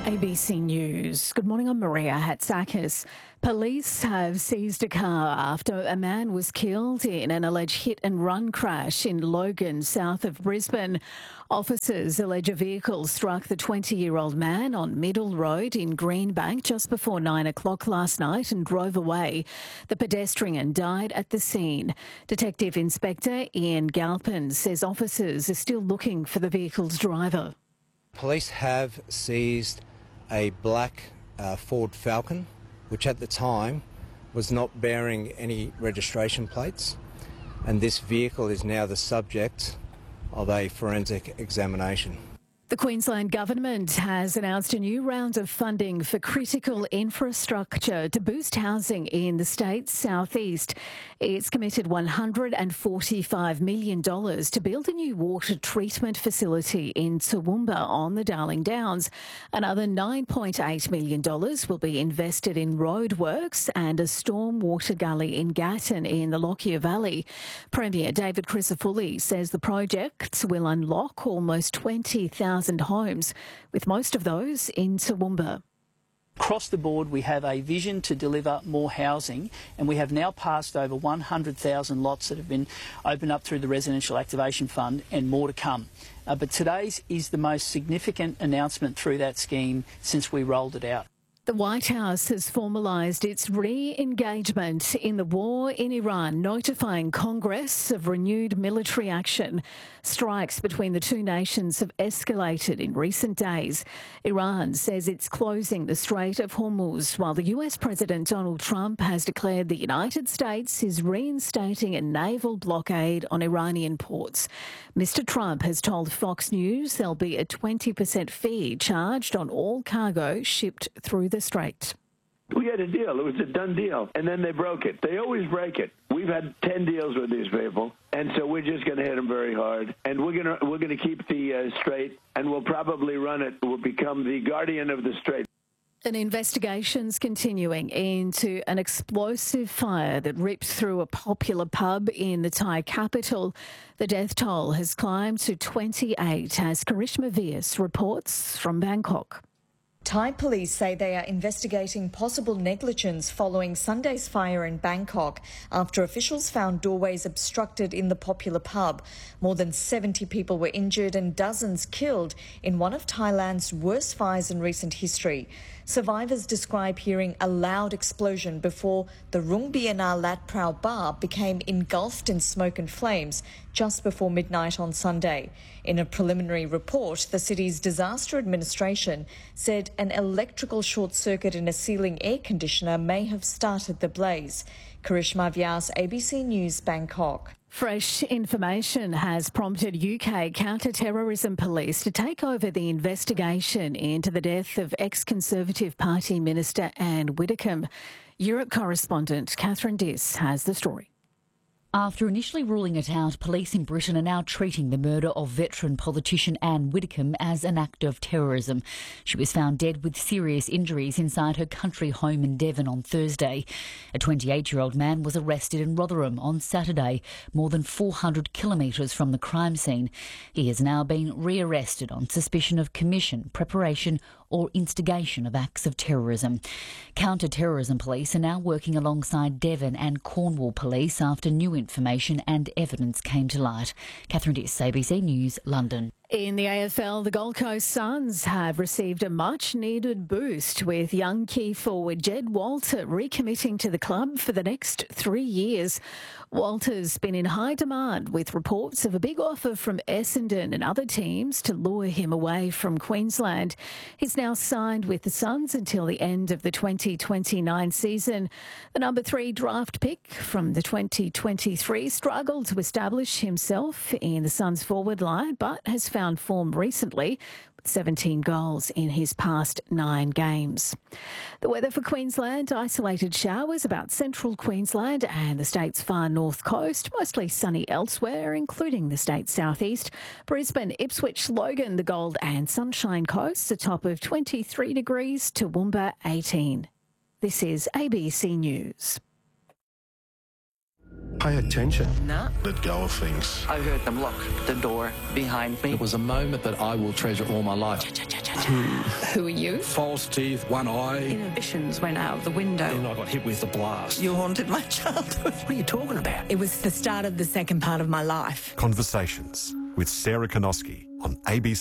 ABC News. Good morning, I'm Maria Hatzakis. Police have seized a car after a man was killed in an alleged hit-and-run crash in Logan, south of Brisbane. Officers allege a vehicle struck the 20-year-old man on Middle Road in Greenbank just before 9 o'clock last night and drove away. The pedestrian died at the scene. Detective Inspector Ian Galpin says officers are still looking for the vehicle's driver. Police have seized a black Ford Falcon, which at the time was not bearing any registration plates, and this vehicle is now the subject of a forensic examination. The Queensland Government has announced a new round of funding for critical infrastructure to boost housing in the state's southeast. It's committed $145 million to build a new water treatment facility in Toowoomba on the Darling Downs. Another $9.8 million will be invested in roadworks and a stormwater gully in Gatton in the Lockyer Valley. Premier David Crisafulli says the projects will unlock almost 20,000 homes, with most of those in Toowoomba. Across the board, we have a vision to deliver more housing, and we have now passed over 100,000 lots that have been opened up through the Residential Activation Fund, and more to come. But today's is the most significant announcement through that scheme since we rolled it out. The White House has formalised its re-engagement in the war in Iran, notifying Congress of renewed military action. Strikes between the two nations have escalated in recent days. Iran says it's closing the Strait of Hormuz, while the US President Donald Trump has declared the United States is reinstating a naval blockade on Iranian ports. Mr. Trump has told Fox News there'll be a 20% fee charged on all cargo shipped through the strait. We had a deal. It was a done deal. And then they broke it. They always break it. We've had 10 deals with these people. And so we're just going to hit them very hard. And we're going to keep the strait, and we'll probably run it. We'll become the guardian of the strait. An investigation's continuing into an explosive fire that ripped through a popular pub in the Thai capital. The death toll has climbed to 28 as Karishma Vyas reports from Bangkok. Thai police say they are investigating possible negligence following Sunday's fire in Bangkok after officials found doorways obstructed in the popular pub. More than 70 people were injured and dozens killed in one of Thailand's worst fires in recent history. Survivors describe hearing a loud explosion before the Rung Biana Lat Prao bar became engulfed in smoke and flames just before midnight on Sunday. In a preliminary report, the city's disaster administration said an electrical short circuit in a ceiling air conditioner may have started the blaze. Karishma Vyas, ABC News, Bangkok. Fresh information has prompted UK counter-terrorism police to take over the investigation into the death of ex-Conservative Party Minister Anne Widdecombe. Europe correspondent Catherine Diss has the story. After initially ruling it out, police in Britain are now treating the murder of veteran politician Anne Widdecombe as an act of terrorism. She was found dead with serious injuries inside her country home in Devon on Thursday. A 28-year-old man was arrested in Rotherham on Saturday, more than 400 kilometres from the crime scene. He has now been re-arrested on suspicion of commission, preparation or instigation of acts of terrorism. Counter-terrorism police are now working alongside Devon and Cornwall police after new information and evidence came to light. Catherine Diss, ABC News, London. In the AFL, the Gold Coast Suns have received a much-needed boost with young key forward Jed Walter recommitting to the club for the next 3 years. Walter's been in high demand with reports of a big offer from Essendon and other teams to lure him away from Queensland. He's now signed with the Suns until the end of the 2029 season. The number 3 draft pick from the 2023 struggled to establish himself in the Suns forward line, but has found form recently with 17 goals in his past 9 games. The weather for Queensland: isolated showers about central Queensland and the state's far north coast, mostly sunny elsewhere, including the state's southeast. Brisbane, Ipswich, Logan, the Gold and Sunshine Coast, a top of 23 degrees, Toowoomba 18. This is ABC News. Pay attention. No. Let go of things. I heard them lock the door behind me. It was a moment that I will treasure all my life. Who are you? False teeth, one eye. Inhibitions went out of the window. And I got hit with the blast. You haunted my childhood. What are you talking about? It was the start of the second part of my life. Conversations with Sarah Konoski on ABC.